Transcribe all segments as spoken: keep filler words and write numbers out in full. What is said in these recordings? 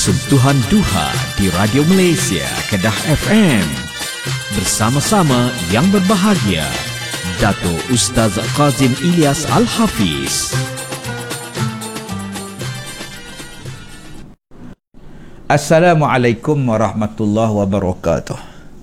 Sentuhan Duha di Radio Malaysia, Kedah F M. Bersama-sama yang berbahagia, Dato' Ustaz Kazim Ilyas Al-Hafiz. Assalamualaikum warahmatullahi wabarakatuh.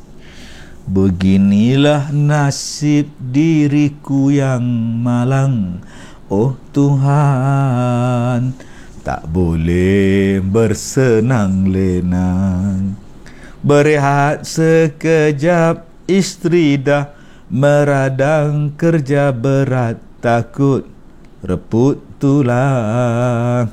Beginilah nasib diriku yang malang, oh Tuhan, tak boleh bersenang lenang. Berehat sekejap, isteri dah meradang, kerja berat takut reput tulang.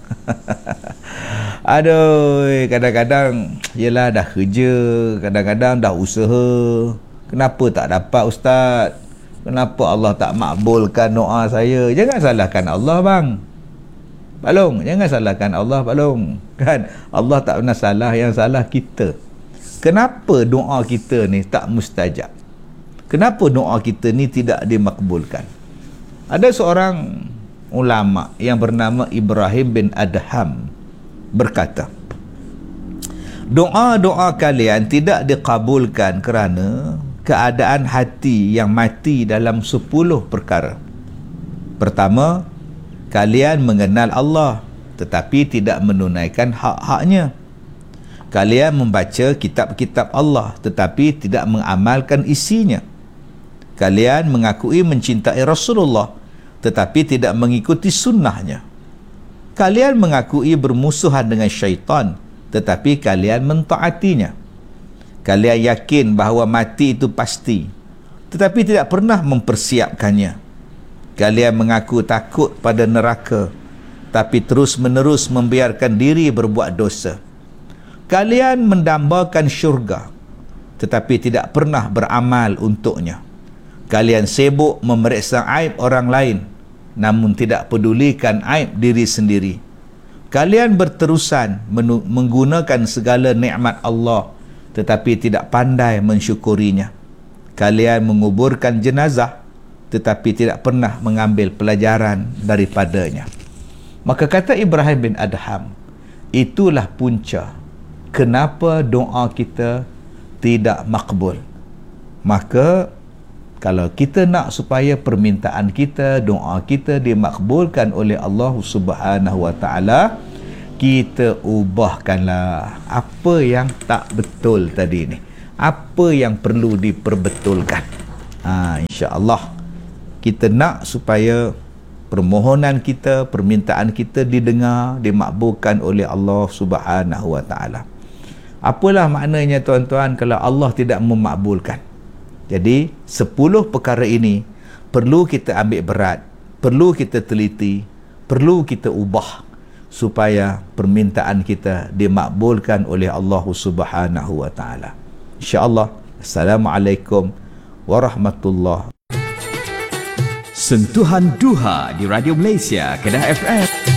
Aduh, kadang-kadang yelah dah kerja, kadang-kadang dah usaha, kenapa tak dapat Ustaz? Kenapa Allah tak makbulkan doa saya? Jangan salahkan Allah bang. Pak Long, jangan salahkan Allah Pak Long. Kan Allah tak pernah salah, yang salah kita. Kenapa doa kita ni tak mustajab? Kenapa doa kita ni tidak dimakbulkan? Ada seorang ulama yang bernama Ibrahim bin Adham berkata, doa-doa kalian tidak dikabulkan kerana keadaan hati yang mati dalam sepuluh perkara. Pertama, kalian mengenal Allah tetapi tidak menunaikan hak-haknya. Kalian membaca kitab-kitab Allah tetapi tidak mengamalkan isinya. Kalian mengakui mencintai Rasulullah tetapi tidak mengikuti sunnahnya. Kalian mengakui bermusuhan dengan syaitan tetapi kalian mentaatinya. Kalian yakin bahawa mati itu pasti tetapi tidak pernah mempersiapkannya. Kalian mengaku takut pada neraka tapi terus-menerus membiarkan diri berbuat dosa. Kalian mendambakan syurga tetapi tidak pernah beramal untuknya. Kalian sibuk memeriksa aib orang lain namun tidak pedulikan aib diri sendiri. Kalian berterusan menggunakan segala nikmat Allah tetapi tidak pandai mensyukurinya. Kalian menguburkan jenazah tetapi tidak pernah mengambil pelajaran daripadanya. Maka kata Ibrahim bin Adham, itulah punca kenapa doa kita tidak makbul. Maka kalau kita nak supaya permintaan kita, doa kita dimakbulkan oleh Allah Subhanahu wa taala, kita ubahkanlah apa yang tak betul tadi ni. Apa yang perlu diperbetulkan. Ha, insya-Allah kita nak supaya permohonan kita, permintaan kita didengar, dimakbulkan oleh Allah Subhanahu wa taala. Apalah maknanya tuan-tuan kalau Allah tidak memakbulkan? Jadi sepuluh perkara ini perlu kita ambil berat, perlu kita teliti, perlu kita ubah supaya permintaan kita dimakbulkan oleh Allah Subhanahu wa taala. Insya-Allah. Assalamualaikum warahmatullahi. Sentuhan Duha di Radio Malaysia, Kedah F M.